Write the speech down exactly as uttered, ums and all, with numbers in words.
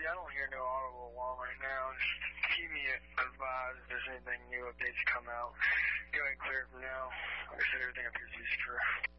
I don't hear no audible alarm right now. Just keep me advised if there's anything new updates come out. Go ahead and clear it for now. Like I said, everything appears to be secure.